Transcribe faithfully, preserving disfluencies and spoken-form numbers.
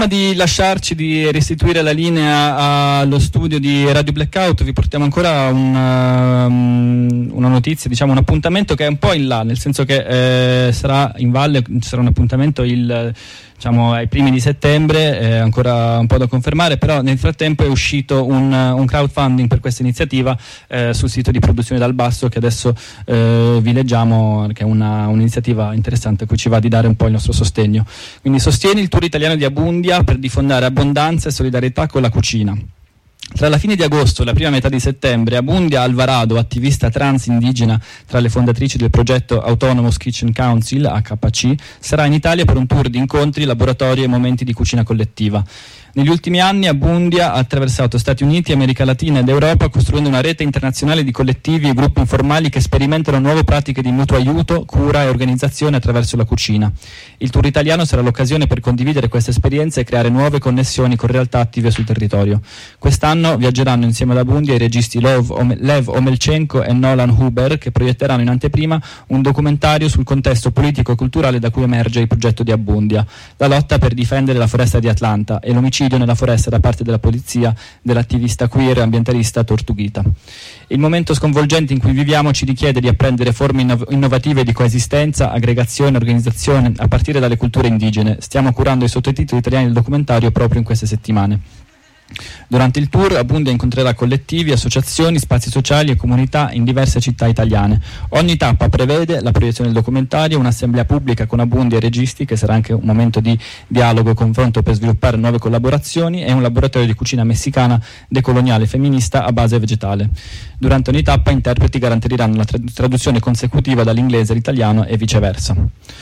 Di lasciarci, di restituire la linea allo studio di Radio Blackout, vi portiamo ancora una, una notizia, diciamo un appuntamento che è un po' in là, nel senso che eh, sarà in valle, sarà un appuntamento il diciamo ai primi di settembre, eh, ancora un po' da confermare, però nel frattempo è uscito un, un crowdfunding per questa iniziativa eh, sul sito di Produzione dal Basso, che adesso eh, vi leggiamo, che è una, un'iniziativa interessante a cui ci va di dare un po' il nostro sostegno. Quindi sostieni il tour italiano di Abundia per diffondere abbondanza e solidarietà con la cucina. Tra la fine di agosto e la prima metà di settembre, Abundia Alvarado, attivista trans indigena tra le fondatrici del progetto Autonomous Kitchen Council, A K C, sarà in Italia per un tour di incontri, laboratori e momenti di cucina collettiva. Negli ultimi anni Abundia ha attraversato Stati Uniti, America Latina ed Europa, costruendo una rete internazionale di collettivi e gruppi informali che sperimentano nuove pratiche di mutuo aiuto, cura e organizzazione attraverso la cucina. Il tour italiano sarà l'occasione per condividere queste esperienze e creare nuove connessioni con realtà attive sul territorio. Quest'anno viaggeranno insieme ad Abundia i registi Lev, Lev Omelchenko e Nolan Huber, che proietteranno in anteprima un documentario sul contesto politico e culturale da cui emerge il progetto di Abundia, la lotta per difendere la foresta di Atlanta e l'omicidio nella foresta da parte della polizia dell'attivista queer e ambientalista Tortughita. Il momento sconvolgente in cui viviamo ci richiede di apprendere forme inno- innovative di coesistenza, aggregazione, organizzazione a partire dalle culture indigene. Stiamo curando i sottotitoli italiani del documentario proprio in queste settimane. Durante il tour Abundia incontrerà collettivi, associazioni, spazi sociali e comunità in diverse città italiane. Ogni tappa prevede la proiezione del documentario, un'assemblea pubblica con Abundia e registi, che sarà anche un momento di dialogo e confronto per sviluppare nuove collaborazioni, e un laboratorio di cucina messicana decoloniale femminista a base vegetale. Durante ogni tappa interpreti garantiranno la traduzione consecutiva dall'inglese all'italiano e viceversa.